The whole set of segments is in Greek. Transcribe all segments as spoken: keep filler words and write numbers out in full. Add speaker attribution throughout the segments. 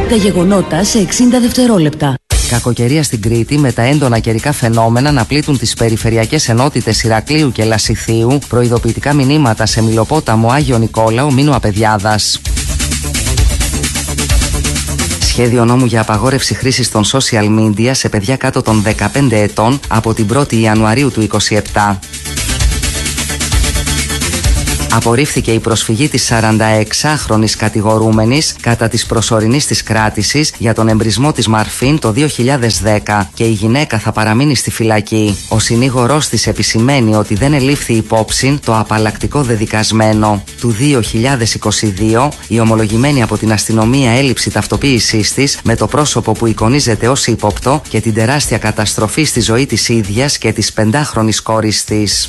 Speaker 1: Τα γεγονότα σε εξήντα δευτερόλεπτα.
Speaker 2: Κακοκαιρία στην Κρήτη με τα έντονα καιρικά φαινόμενα να πλήττουν τις περιφερειακές ενότητες Ηρακλείου και Λασιθίου. Προειδοποιητικά μηνύματα σε Μιλοπόταμο, Άγιο Νικόλαο, Μήνου Απεδιάδας. Σχέδιο νόμου για απαγόρευση χρήσης των social media σε παιδιά κάτω των δεκαπέντε ετών από την πρώτη Ιανουαρίου του είκοσι επτά. Απορρίφθηκε η προσφυγή της σαρανταεξάχρονης κατηγορούμενης κατά της προσωρινής της κράτησης για τον εμπρισμό της Μαρφίν το δύο χιλιάδες δέκα και η γυναίκα θα παραμείνει στη φυλακή. Ο συνήγορός της επισημαίνει ότι δεν ελήφθη υπόψη το απαλλακτικό δεδικασμένο του δύο χιλιάδες είκοσι δύο, η ομολογημένη από την αστυνομία έλλειψη ταυτοποίησής της με το πρόσωπο που εικονίζεται ως ύποπτο και την τεράστια καταστροφή στη ζωή της ίδιας και της πεντάχρονης κόρης της.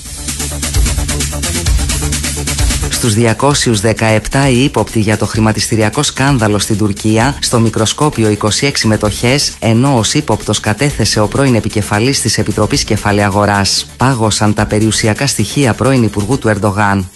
Speaker 2: Στους διακόσιους δεκαεπτά οι ύποπτοι για το χρηματιστηριακό σκάνδαλο στην Τουρκία, στο μικροσκόπιο είκοσι έξι μετοχές, ενώ ως ύποπτος κατέθεσε ο πρώην επικεφαλής της Επιτροπής Κεφαλαίου Αγοράς. Πάγωσαν τα περιουσιακά στοιχεία πρώην Υπουργού του Ερντογάν.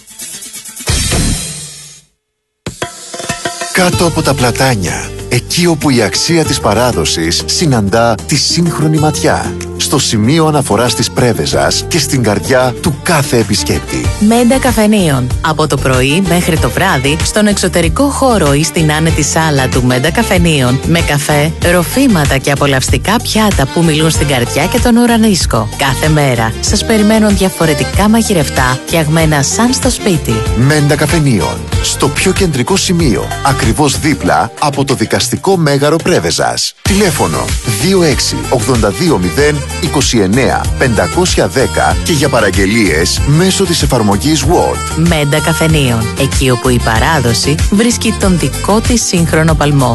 Speaker 3: Κάτω από τα πλατάνια, εκεί όπου η αξία της παράδοσης συναντά τη σύγχρονη ματιά. Στο σημείο αναφοράς της Πρέβεζας και στην καρδιά του κάθε επισκέπτη.
Speaker 4: Μέντα Καφενείων. Από το πρωί μέχρι το βράδυ, στον εξωτερικό χώρο ή στην άνετη σάλα του Μέντα Καφενείων, με καφέ, ροφήματα και απολαυστικά πιάτα που μιλούν στην καρδιά και τον ουρανίσκο. Κάθε μέρα σας περιμένουν διαφορετικά μαγειρευτά, φτιαγμένα σαν στο σπίτι.
Speaker 3: Μέντα Καφενείων. Στο πιο κεντρικό σημείο, ακριβώς δίπλα από το δικαστικό μέγαρο Πρέβεζας. Τηλέφωνο δύο έξι ογδόντα δύο μηδέν είκοσι εννέα πεντακόσια δέκα και για παραγγελίες μέσω της εφαρμογής Word.
Speaker 4: Μέντα Καφενείων. Εκεί όπου η παράδοση βρίσκει τον δικό της σύγχρονο παλμό.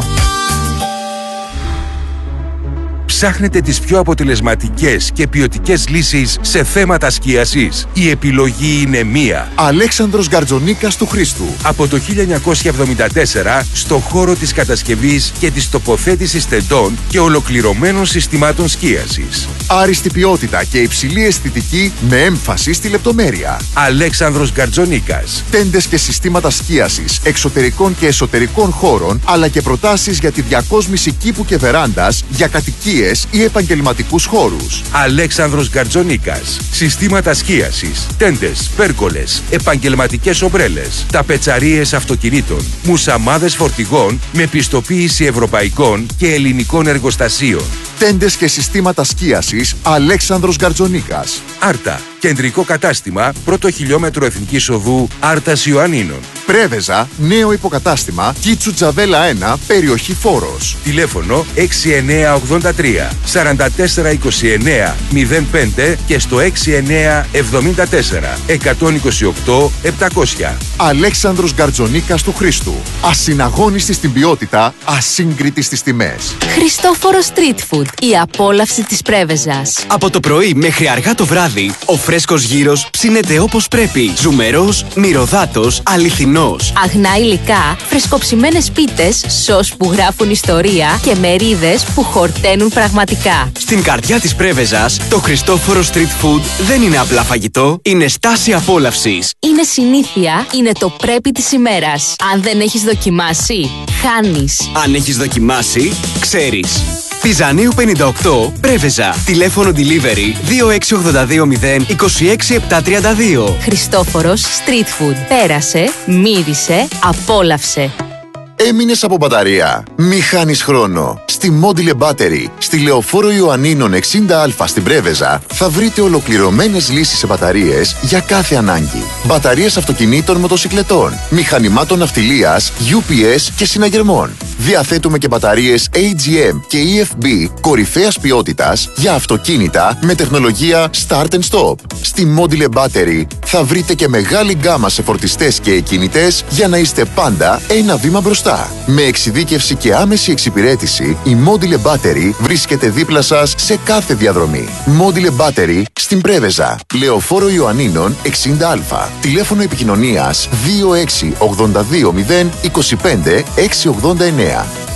Speaker 5: Ψάχνετε τις πιο αποτελεσματικές και ποιοτικές λύσεις σε θέματα σκίασης? Η επιλογή είναι μία.
Speaker 3: Αλέξανδρος Γκαρτζονίκας του Χρήστου.
Speaker 5: Από το χίλια εννιακόσια εβδομήντα τέσσερα στο χώρο της κατασκευής και της τοποθέτησης τεντών και ολοκληρωμένων συστημάτων σκίασης.
Speaker 3: Άριστη ποιότητα και υψηλή αισθητική με έμφαση στη λεπτομέρεια.
Speaker 5: Αλέξανδρος Γκαρτζονίκας.
Speaker 3: Τέντες και συστήματα σκίασης εξωτερικών και εσωτερικών χώρων, αλλά και προτάσεις για τη διακόσμηση κήπου και βεράντας για κατοικίες ή επαγγελματικούς χώρους.
Speaker 5: Αλέξανδρος Γκαρτζονίκας. Συστήματα σκίασης, τέντες, πέρκολες, επαγγελματικές ομπρέλες, ταπετσαρίες αυτοκινήτων, μουσαμάδες φορτηγών με πιστοποίηση ευρωπαϊκών και ελληνικών εργοστασίων.
Speaker 3: Τέντες και συστήματα σκίασης Αλέξανδρος Γκαρτζονίκας.
Speaker 5: Άρτα. Κεντρικό κατάστημα, πρώτο χιλιόμετρο Εθνικής Οδού, Άρτας Ιωαννίνων.
Speaker 3: Πρέβεζα, νέο υποκατάστημα, Κίτσου Τζαβέλα ένα, περιοχή Φόρος.
Speaker 5: Τηλέφωνο έξι εννέα ογδόντα τρία σαράντα τέσσερα είκοσι εννέα μηδέν πέντε και στο έξι εννέα εβδομήντα τέσσερα εκατόν είκοσι οκτώ επτακόσια.
Speaker 3: Αλέξανδρος Γκαρτζονίκας του Χρήστου. Ασυναγώνιστη στην ποιότητα, ασύγκριτη στις τιμές.
Speaker 4: Χριστόφορο Street Food. Η απόλαυση της Πρέβεζας.
Speaker 6: Από το πρωί μέχρι αργά το βράδυ, ο φρέσκος γύρος ψήνεται όπως πρέπει. Ζουμερός, μυρωδάτος, αληθινός.
Speaker 4: Αγνά υλικά, φρεσκοψημένες πίτες, σως που γράφουν ιστορία και μερίδες που χορταίνουν πραγματικά.
Speaker 6: Στην καρδιά της Πρέβεζας, το Χριστόφορο Street Food δεν είναι απλά φαγητό, είναι στάση απόλαυσης.
Speaker 4: Είναι συνήθεια, είναι το πρέπει της ημέρας. Αν δεν έχεις δοκιμάσει, χάνεις.
Speaker 6: Αν έχεις δοκιμάσει, ξέρεις. Πιζανίου πενήντα οκτώ, Πρέβεζα. Τηλέφωνο delivery δύο έξι ογδόντα δύο μηδέν είκοσι έξι επτακόσια τριάντα δύο.
Speaker 4: Χριστόφορος Street Food. Πέρασε, μύρισε, απόλαυσε.
Speaker 3: Έμεινες από μπαταρία? Μη χάνεις χρόνο. Στη Module Battery, στη Λεωφόρο Ιωαννίνων εξήντα α στην Πρέβεζα, θα βρείτε ολοκληρωμένες λύσεις σε μπαταρίες για κάθε ανάγκη. Μπαταρίες αυτοκινήτων, μοτοσικλετών, μηχανημάτων ναυτιλίας, γιου πι ες και συναγερμών. Διαθέτουμε και μπαταρίες έι τζι εμ και ι εφ μπι κορυφαίας ποιότητας για αυτοκίνητα με τεχνολογία Start and Stop. Στη Module Battery θα βρείτε και μεγάλη γκάμα σε φορτιστές και εκκινητές για να είστε πάντα ένα βήμα μπροστά. Με εξειδίκευση και άμεση εξυπηρέτηση, η Module Battery βρίσκεται δίπλα σας σε κάθε διαδρομή. Module Battery στην Πρέβεζα, Λεωφόρο Ιωαννίνων εξήντα α. Τηλέφωνο επικοινωνίας δύο έξι ογδόντα δύο μηδέν είκοσι πέντε εξακόσια ογδόντα εννέα.